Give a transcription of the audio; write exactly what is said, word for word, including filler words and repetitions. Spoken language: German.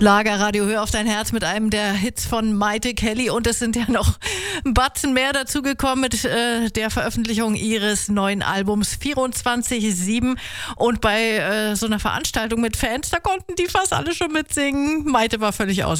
Schlagerradio, hör auf dein Herz mit einem der Hits von Maite Kelly. Und es sind ja noch ein Batzen mehr dazugekommen mit äh, der Veröffentlichung ihres neuen Albums vierundzwanzig sieben. Und bei äh, so einer Veranstaltung mit Fans, da konnten die fast alle schon mitsingen. Maite war völlig aus.